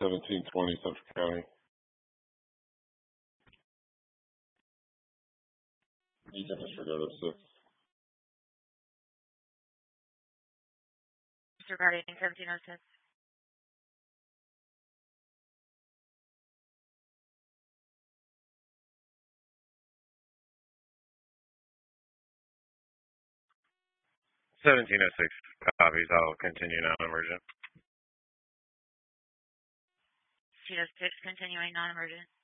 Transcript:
1720 Central County. You can disregard it, 6. Disregarding 1706. Copies. I'll continue non-emergent. 1706, continuing non-emergent.